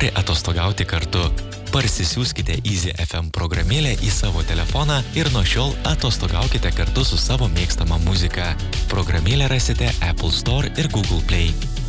nori atostogauti kartu. Parsisiųskite Easy FM programėlę į savo telefoną ir nuo šiol atostogaukite kartu su savo mėgstama muzika. Programėlę rasite Apple Store ir Google Play.